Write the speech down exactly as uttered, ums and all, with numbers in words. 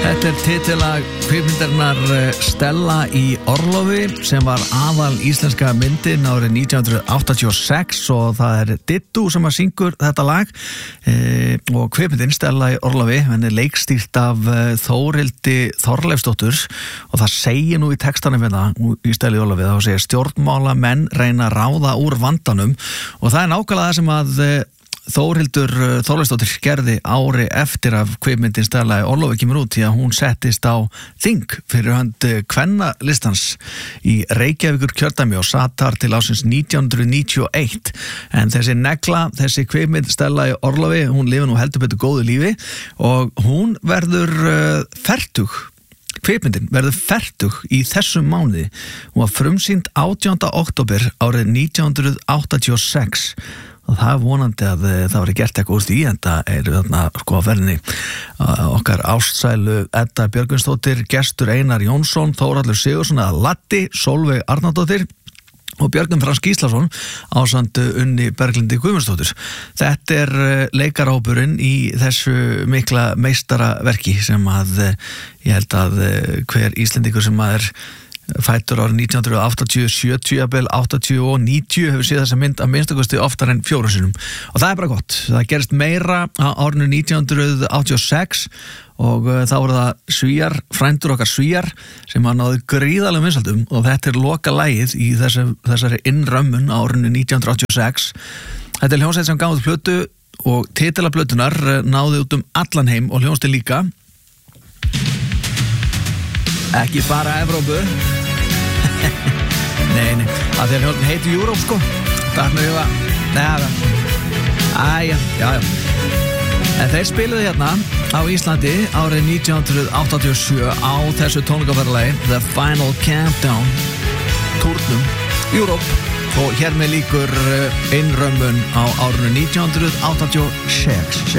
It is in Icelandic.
Þetta er titilag kvikmyndarinnar Stella í Orlofi sem var aðal íslenska myndin árið nítján hundruð áttatíu og sex og það er Dittu sem að syngur þetta lag e, og kvikmyndin Stella í Orlofi henni er leikstýrt af Þórildi Þorleifsdóttur og það segir nú í textanum hérna í Stella í Orlofi þá segir stjórnmála menn reyna að ráða úr vandanum og það er nákvæmlega það sem að Þórildur Þorleifsdóttir gerði ári eftir af kvikmyndin Stella í Orlofi kemur út því að hún settist á þing fyrir hönd kvennalistans í Reykjavíkur kjördæmi og satt þar til ásins nítján hundruð níutíu og eitt en þessi negla, þessi kvikmynd Stella í Orlofi, hún lifir nú heldur betur góðu lífi og hún verður uh, fertug Kvikmyndin verður fertug í þessum mánuði hún var frumsýnd átjánda október árið nítján hundruð áttatíu og sex og það er vonandi að það verið gert eitthvað úr því en það eru þarna sko að verðinni okkar ástsælu Edda Björgvinsdóttir, gestur Einar Jónsson, Þórhallur Sigurðsson eða Latti, Sólveig Arnardóttir og Björgvin Frans Gíslason ásamt Unni Berglindi Guðmundsdóttir. Þetta er leikarahópurinn í þessu mikla meistaraverki sem að ég held að hver Íslendingur sem að er fættur árið nítján hundruð áttatíu, sjötíu, jafnvel áttatíu og níutíu hefur séð þessa mynd að minnstakosti oftar en fjórum sinnum og það er bara gott. Það gerist meira á árinu nítján hundruð áttatíu og sex og uh, þá voru það Svíar, frændur okkar Svíar sem að náðu gríðalegum vinsældum og þetta er loka lagið í þessi, þessari innrömmun á árinu nítján hundruð áttatíu og sex. Þetta er hljómsveit sem gaf út plötu og titila plötunar náði út um allan heim og hljómsveit líka ekki bara Evrópu nei, nei, að því að heiti Europe sko það er með huga neða, æja, já, já en þeir spiluðu hérna á Íslandi árið nítján hundruð áttatíu og sjö á þessu tónleikaferðalagi The Final Countdown túrnum Europe og hér með líkur innrömmun á árinu nítján hundruð áttatíu og sex